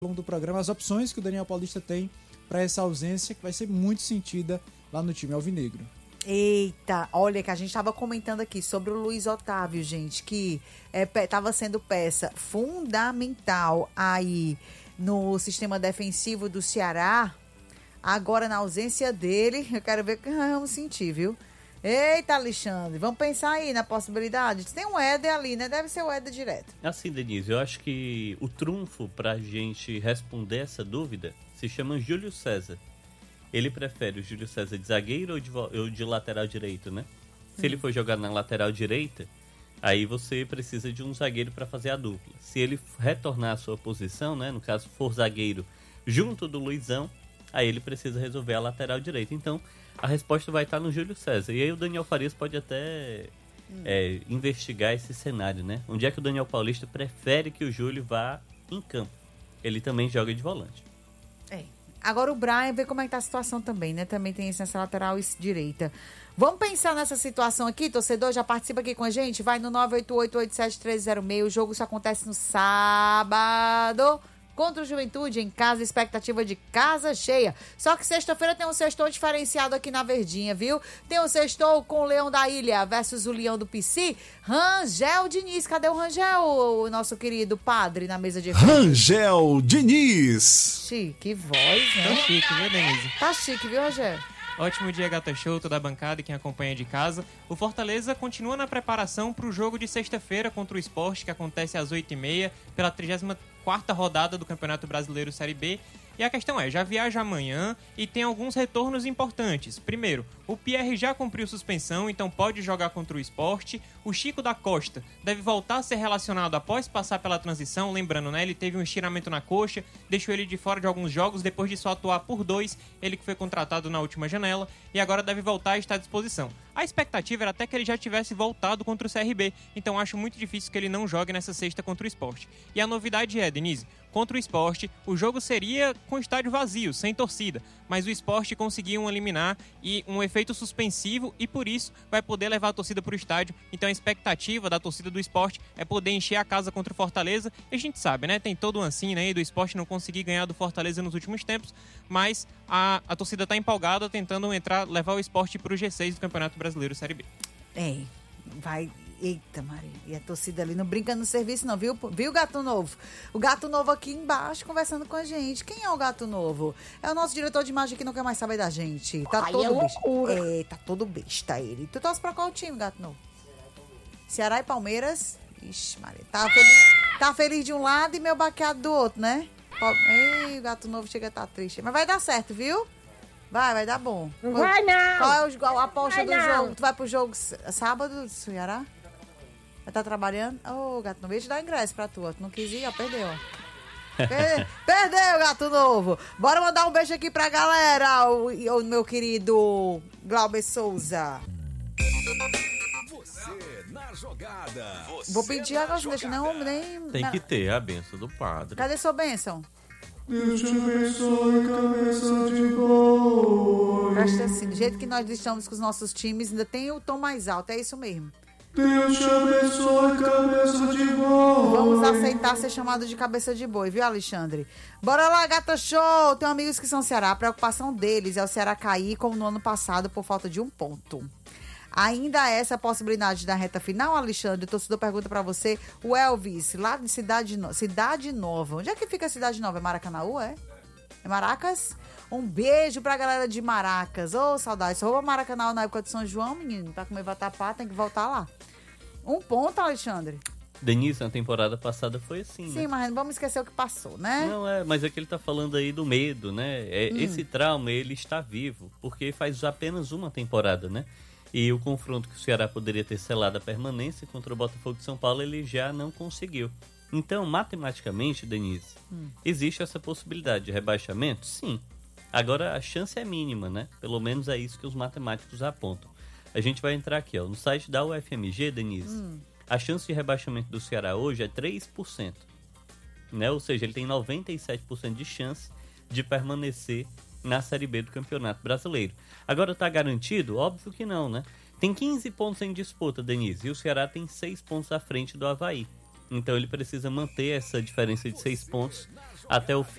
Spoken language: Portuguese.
longo do programa as opções que o Daniel Paulista tem para essa ausência que vai ser muito sentida lá no time alvinegro. Eita, olha que a gente estava comentando aqui sobre o Luiz Otávio, gente, que estava sendo peça fundamental aí no sistema defensivo do Ceará. Agora, na ausência dele, eu quero ver o que nós vamos sentir, viu? Eita, Alexandre, vamos pensar aí na possibilidade. Tem um Éder ali, né? Deve ser o Éder direto. Assim, Denise, eu acho que o trunfo pra gente responder essa dúvida se chama Júlio César. Ele prefere o Júlio César de zagueiro ou de lateral direito, né? Se ele for jogar na lateral direita, aí você precisa de um zagueiro para fazer a dupla. Se ele retornar à sua posição, né? No caso, for zagueiro junto do Luizão, aí ele precisa resolver a lateral direita. Então, a resposta vai estar no Júlio César. E aí o Daniel Farias pode até investigar esse cenário, né? Onde é que o Daniel Paulista prefere que o Júlio vá em campo? Ele também joga de volante. Agora o Brian, vê como é que tá a situação também, né? Também tem essa lateral direita. Vamos pensar nessa situação aqui, torcedor? Já participa aqui com a gente? Vai no 988-87306. O jogo só acontece no sábado. Contra o Juventude, em casa, expectativa de casa cheia. Só que sexta-feira tem um sextou diferenciado aqui na Verdinha, viu? Tem um sextou com o Leão da Ilha versus o Leão do PC. Rangel Diniz, cadê o Rangel, o nosso querido padre, na mesa de... Rangel Diniz! Chique voz, né? Tá chique, viu, Denise? Tá chique, viu, Rangel? Ótimo dia, Gata Show, toda a bancada e quem acompanha de casa. O Fortaleza continua na preparação para o jogo de sexta-feira contra o Sport, que acontece às 8h30, pela 34ª rodada do Campeonato Brasileiro Série B. E a questão é, já viaja amanhã e tem alguns retornos importantes. Primeiro, o Pierre já cumpriu suspensão, então pode jogar contra o Sport. O Chico da Costa deve voltar a ser relacionado após passar pela transição. Lembrando, né, ele teve um estiramento na coxa, deixou ele de fora de alguns jogos, depois de só atuar por 2, ele que foi contratado na última janela, e agora deve voltar a estar à disposição. A expectativa era até que ele já tivesse voltado contra o CRB, então acho muito difícil que ele não jogue nessa sexta contra o Sport. E a novidade é, Denise, contra o Sport, o jogo seria com estádio vazio, sem torcida, mas o Sport conseguiu eliminar e um efeito suspensivo e por isso vai poder levar a torcida para o estádio. Então a expectativa da torcida do Sport é poder encher a casa contra o Fortaleza. E a gente sabe, né? Tem todo um anssim aí do Sport não conseguir ganhar do Fortaleza nos últimos tempos, mas a torcida está empolgada tentando levar o Sport para o G6 do Campeonato Brasileiro Série B. Vai... Eita, Maria. E a torcida ali não brinca no serviço, não, viu, Gato Novo? O Gato Novo aqui embaixo conversando com a gente. Quem é o Gato Novo? É o nosso diretor de imagem que não quer mais saber da gente. Tá todo besta. Tá todo besta ele. Tu torce pra qual time, Gato Novo? Ceará e Palmeiras? Ixi, Maria. Tá feliz de um lado e meio baqueado do outro, né? Ei, o Gato Novo chega a estar triste. Mas vai dar certo, viu? Vai dar bom. Não vai não! Qual é a aposta do jogo? Tu vai pro jogo sábado, Ceará? Vai tá trabalhando? Ô, Gato Novo, ia te dar ingresso pra tu. Tu não quis ir, ó, perdeu. Perdeu, Gato Novo. Bora mandar um beijo aqui pra galera, o meu querido Glauber Souza. Você na jogada. Vou pedir agora, não deixa nem... Tem que ter a bênção do padre. Cadê sua bênção? Deus te abençoe, cabeça de boi. Presta assim, do jeito que nós estamos com os nossos times, ainda tem o tom mais alto, é isso mesmo. Deus te abençoe, cabeça de boi. Vamos aceitar ser chamado de cabeça de boi, viu, Alexandre? Bora lá, Gata Show! Tem amigos que são Ceará. A preocupação deles é o Ceará cair como no ano passado por falta de 1 ponto. Ainda há essa possibilidade da reta final, Alexandre? O torcedor pergunta pra você. O Elvis, lá de Cidade Nova. Onde é que fica a Cidade Nova? É Maracanaú, é? É Maracas? Um beijo pra galera de Maracas. Ô, saudade. Só rouba Maracanã na época de São João, menino. Pra comer vatapá, tem que voltar lá. 1 ponto, Alexandre. Denise, na temporada passada foi assim, né? Sim, mas não vamos esquecer o que passou, né? Não, mas é que ele tá falando aí do medo, né? Esse trauma, ele está vivo, porque faz apenas uma temporada, né? E o confronto que o Ceará poderia ter selado a permanência contra o Botafogo de São Paulo, ele já não conseguiu. Então, matematicamente, Denise, existe essa possibilidade de rebaixamento? Sim. Agora, a chance é mínima, né? Pelo menos é isso que os matemáticos apontam. A gente vai entrar aqui, ó, no site da UFMG, Denise. A chance de rebaixamento do Ceará hoje é 3%. Né? Ou seja, ele tem 97% de chance de permanecer na Série B do Campeonato Brasileiro. Agora, tá garantido? Óbvio que não, né? Tem 15 pontos em disputa, Denise, e o Ceará tem 6 pontos à frente do Avaí. Então ele precisa manter essa diferença de 6 pontos até o fim